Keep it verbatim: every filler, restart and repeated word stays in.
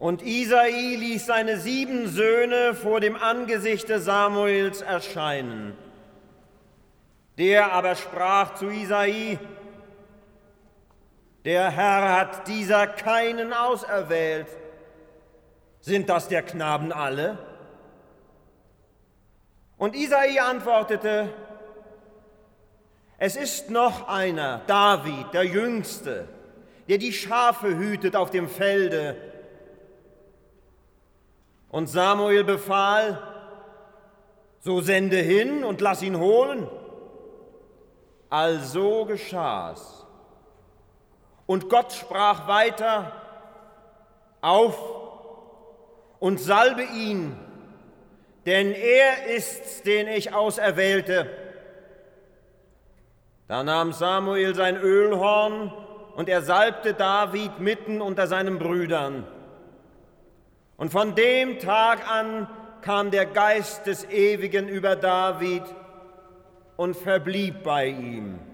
Und Isai ließ seine sieben Söhne vor dem Angesichte Samuels erscheinen. Der aber sprach zu Isai: Der Herr hat dieser keinen auserwählt. Sind das der Knaben alle? Und Isai antwortete: Es ist noch einer, David, der Jüngste, der die Schafe hütet auf dem Felde. Und Samuel befahl: So sende hin und lass ihn holen. Also geschah's. Und Gott sprach weiter: Auf und salbe ihn, denn er ist's, den ich auserwählte. Da nahm Samuel sein Ölhorn und er salbte David mitten unter seinen Brüdern. Und von dem Tag an kam der Geist des Ewigen über David und verblieb bei ihm.